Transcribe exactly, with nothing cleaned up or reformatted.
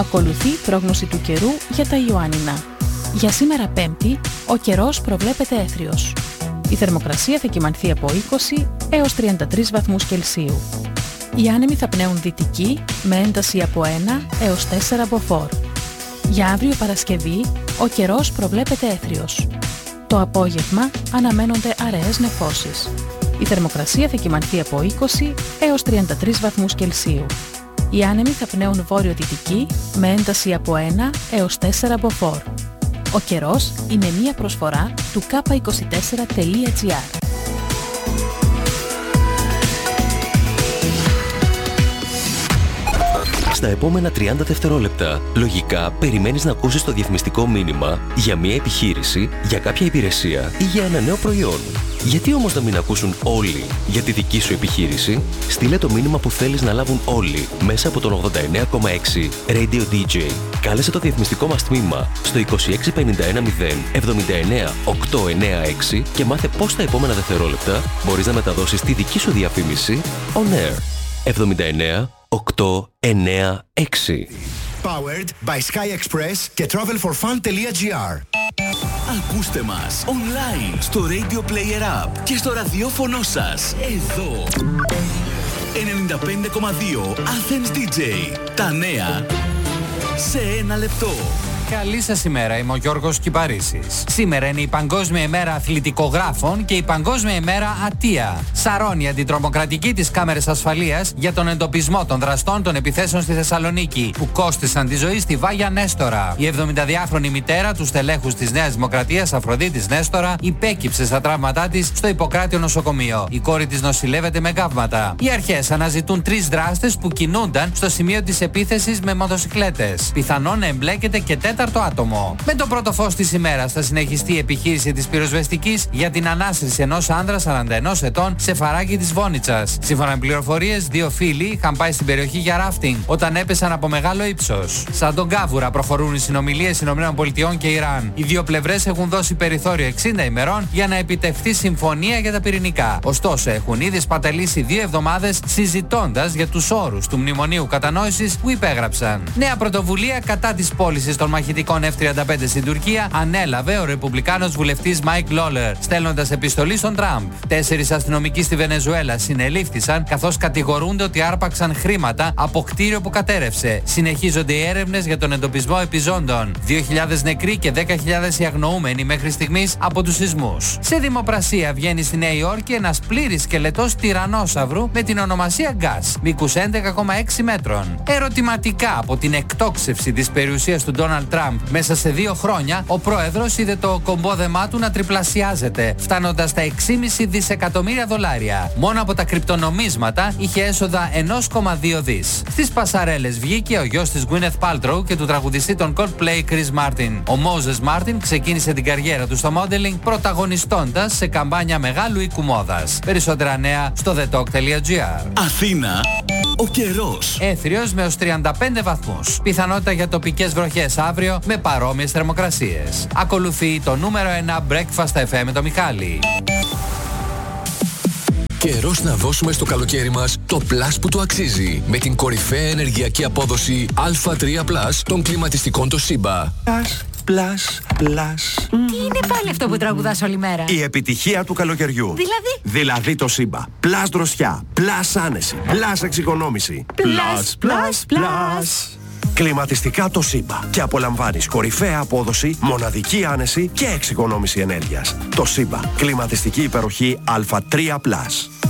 Ακολουθεί πρόγνωση του καιρού για τα Ιωάννινα. Για σήμερα Πέμπτη, ο καιρός προβλέπεται έθριος. Η θερμοκρασία θα κυμανθεί από είκοσι έως τριάντα τρεις βαθμούς Κελσίου. Οι άνεμοι θα πνέουν δυτική με ένταση από ένα έως τέσσερα μποφόρ. Για αύριο Παρασκευή, ο καιρός προβλέπεται έθριος. Το απόγευμα αναμένονται αραιές νεφώσεις. Η θερμοκρασία θα κυμανθεί από είκοσι έως τριάντα τρεις βαθμούς Κελσίου. Οι άνεμοι θα πνέουν βόρειο-δυτική με ένταση από ένα έως τέσσερα μποφόρ. Ο καιρός είναι μία προσφορά του κάπα είκοσι τέσσερα τελεία τζι άρ. Στα επόμενα τριάντα δευτερόλεπτα, λογικά περιμένεις να ακούσεις το διαφημιστικό μήνυμα για μια επιχείρηση, για κάποια υπηρεσία ή για ένα νέο προϊόν. Γιατί όμως να μην ακούσουν όλοι για τη δική σου επιχείρηση? Στείλε το μήνυμα που θέλεις να λάβουν όλοι μέσα από τον ογδόντα εννέα κόμμα έξι Radio ντι τζέι. Κάλεσε το διαφημιστικό μας τμήμα στο είκοσι έξι πενήντα ένα μηδέν εβδομήντα εννέα οκτακόσια ενενήντα έξι και μάθε πώς τα επόμενα δευτερόλεπτα μπορείς να μεταδώσεις τη δική σου διαφήμιση on air. εβδομήντα εννέα οκτακόσια ενενήντα έξι. Powered by Sky Express και travel for fun τελεία τζι άρ. Ακούστε μας online στο Radio Player App και στο ραδιόφωνο σας εδώ. ενενήντα πέντε κόμμα δύο Athens ντι τζέι. Τα νέα σε ένα λεπτό. Καλή σας ημέρα, είμαι ο Γιώργος Κυπαρίσης. Σήμερα είναι η Παγκόσμια ημέρα αθλητικογράφων και η Παγκόσμια ημέρα ΑΤΙΑ. Σαρώνει αντιτρομοκρατική της κάμερες ασφαλείας για τον εντοπισμό των δραστών των επιθέσεων στη Θεσσαλονίκη, που κόστισαν τη ζωή στη Βάγια Νέστορα. Η εβδομηνταδυάχρονη μητέρα του στελέχους της Νέας Δημοκρατίας, Αφροδίτης Νέστορα, υπέκυψε στα τραύματά της στο Ιπποκράτιο νοσοκομείο. Η κόρη της νοσηλεύεται με καύματα. Οι αρχές αναζητούν τρεις δράστες που κινούνταν στο σημείο της επίθεσης με μοτοσικλέτες. Πιθανόν να εμπλέκεται και τέταρτο άτομο. Με το πρώτο φως της ημέρας θα συνεχιστεί η επιχείρηση της πυροσβεστικής για την ανάσυρση ενός άνδρα σαράντα ενός ετών σε φαράγγι της Βόνιτσας. Σύμφωνα με πληροφορίες, δύο φίλοι είχαν πάει στην περιοχή για ράφτινγκ όταν έπεσαν από μεγάλο ύψος. Σαν τον κάβουρα προχωρούν οι συνομιλίες ΗΠΑ και Ιράν. Οι δύο πλευρές έχουν δώσει περιθώριο εξήντα ημερών για να επιτευχθεί συμφωνία για τα πυρηνικά. Ωστόσο, έχουν ήδη σπαταλήσει δύο εβδομάδες συζητώντας για τους όρους του μνημονίου κατανόησης που υπέγραψαν. Νέα πρωτοβουλία κατά της πώλησης των μαχητικών εφ τριάντα πέντε στην Τουρκία ανέλαβε ο ρεπουμπλικάνος βουλευτής Μάικ Λόλερ, στέλνοντας επιστολή στον Τραμπ. Τέσσερις αστυνομικοί στη Βενεζουέλα συνελήφθησαν, καθώς κατηγορούνται ότι άρπαξαν χρήματα από κτίριο που κατέρευσε. Συνεχίζονται οι έρευνες για τον εντοπισμό επιζώντων. δύο χιλιάδες νεκροί και δέκα χιλιάδες οι αγνοούμενοι μέχρι στιγμής από τους σεισμούς. Σε δημοπρασία βγαίνει στη Νέα Υόρκη ένας πλήρης σκελετός τυρανόσαυρου με την ονομασία Gas, μήκους έντεκα κόμμα έξι μέτρων. Ερωτηματικά από την εκτόξευση της περιουσίας του Ντόναλντ Τραμπ μέσα σε δύο χρόνια, ο πρόεδρος είδε το κομπόδεμά του να τριπλασιάζεται, φτάνοντας στα έξι κόμμα πέντε δισεκατομμύρια δολάρια. Μόνο από τα κρυπτονομίσματα είχε έσοδα ένα κόμμα δύο δις. Στις πασαρέλες βγήκε ο γιος της Γκουίνεθ Πάλτροου και του τραγουδιστή των Coldplay Chris Martin. Ο Moses Martin ξεκίνησε την καριέρα του στο modeling, πρωταγωνιστώντας σε καμπάνια μεγάλου οίκου μόδας. Περισσότερα νέα στο the talk τελεία τζι άρ. Αθήνα, ο καιρός. Έθριος με ως τριάντα πέντε βαθμούς. Πιθανότητα για τοπικές βροχές αύριο με παρόμοιες θερμοκρασίες. Ακολουθεί το νούμερο ένα Breakfast εφ εμ με το Μιχάλη. Καιρός να δώσουμε στο καλοκαίρι μας το πλας που το αξίζει με την κορυφαία ενεργειακή απόδοση Α τρία πλας των κλιματιστικών Toshiba. Πλας, πλας, πλας. Τι είναι πάλι αυτό που τραγουδάς όλη μέρα? Η επιτυχία του καλοκαιριού. Δηλαδή? Δηλαδή το Toshiba. Πλας δροσιά, πλας άνεση, πλας εξοικονόμηση. Πλας, πλας, πλας. Κλιματιστικά Toshiba. Και απολαμβάνεις κορυφαία απόδοση, μοναδική άνεση και εξοικονόμηση ενέργειας. Toshiba. Κλιματιστική υπεροχή Α τρία πλας.